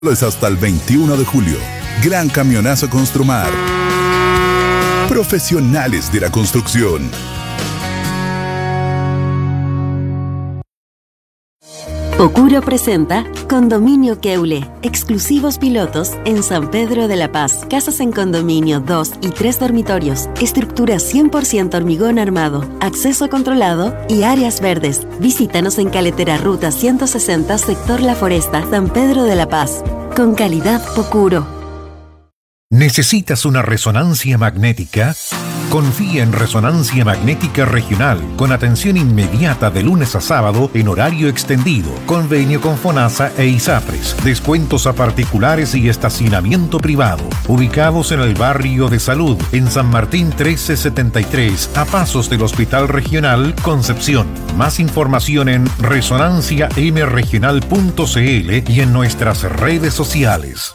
Es hasta el 21 de julio. Gran camionazo Construmar. Profesionales de la construcción. Pocuro presenta Condominio Keule, exclusivos pilotos en San Pedro de la Paz. Casas en condominio, 2 y 3 dormitorios, estructura 100% hormigón armado, acceso controlado y áreas verdes. Visítanos en Caletera Ruta 160, sector La Foresta, San Pedro de la Paz. Con calidad Pocuro. ¿Necesitas una resonancia magnética? Confía en Resonancia Magnética Regional, con atención inmediata de lunes a sábado en horario extendido, convenio con FONASA e ISAPRES, descuentos a particulares y estacionamiento privado, ubicados en el barrio de Salud, en San Martín 1373, a pasos del Hospital Regional Concepción. Más información en resonanciamregional.cl y en nuestras redes sociales.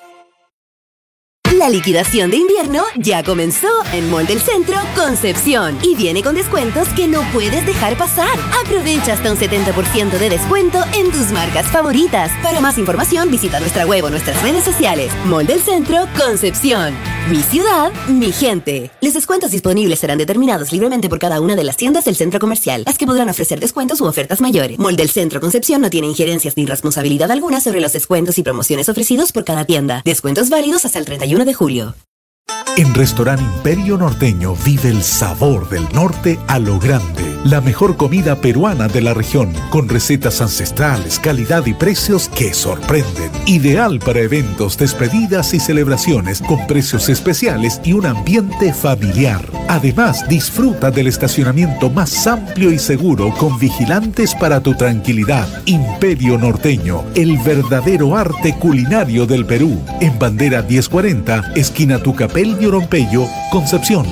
La liquidación de invierno ya comenzó en Mall del Centro Concepción y viene con descuentos que no puedes dejar pasar. Aprovecha hasta un 70% de descuento en tus marcas favoritas. Para más información visita nuestra web o nuestras redes sociales. Mall del Centro Concepción. Mi ciudad, mi gente. Los descuentos disponibles serán determinados libremente por cada una de las tiendas del centro comercial, las que podrán ofrecer descuentos u ofertas mayores. Mall del Centro Concepción no tiene injerencias ni responsabilidad alguna sobre los descuentos y promociones ofrecidos por cada tienda. Descuentos válidos hasta el 31 de julio. En Restaurante Imperio Norteño vive el sabor del norte a lo grande. La mejor comida peruana de la región, con recetas ancestrales, calidad y precios que sorprenden. Ideal para eventos, despedidas y celebraciones, con precios especiales y un ambiente familiar. Además, disfruta del estacionamiento más amplio y seguro, con vigilantes para tu tranquilidad. Imperio Norteño, el verdadero arte culinario del Perú. En Bandera 1040, esquina Tucapel y Oropello, Concepción.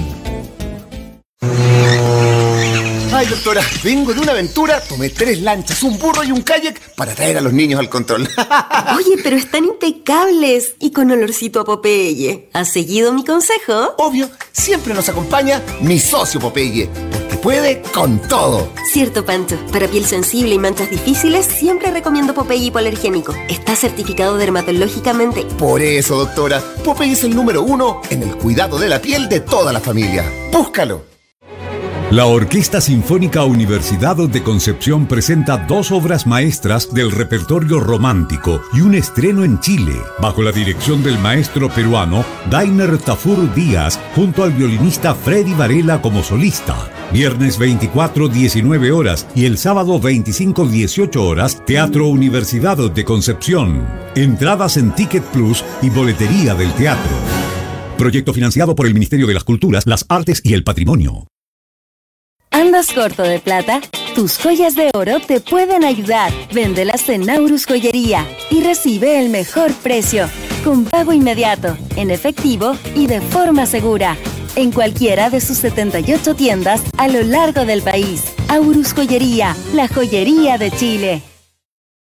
Ay, doctora, vengo de una aventura, tomé 3 lanchas, un burro y un kayak para traer a los niños al control. Oye, pero están impecables y con olorcito a Popeye. ¿Has seguido mi consejo? Obvio, siempre nos acompaña mi socio Popeye, porque puede con todo. Cierto, Pancho. Para piel sensible y manchas difíciles, siempre recomiendo Popeye hipoalergénico. Está certificado dermatológicamente. Por eso, doctora, Popeye es el número 1 en el cuidado de la piel de toda la familia. ¡Búscalo! La Orquesta Sinfónica Universidad de Concepción presenta 2 obras maestras del repertorio romántico y un estreno en Chile, bajo la dirección del maestro peruano Dainer Tafur Díaz, junto al violinista Freddy Varela como solista. Viernes 24, 19 horas y el sábado 25, 18 horas, Teatro Universidad de Concepción. Entradas en Ticket Plus y boletería del teatro. Proyecto financiado por el Ministerio de las Culturas, las Artes y el Patrimonio. ¿Andas corto de plata? Tus joyas de oro te pueden ayudar. Véndelas en Naurus Joyería y recibe el mejor precio, con pago inmediato, en efectivo y de forma segura, en cualquiera de sus 78 tiendas a lo largo del país. Aurus Joyería, la joyería de Chile.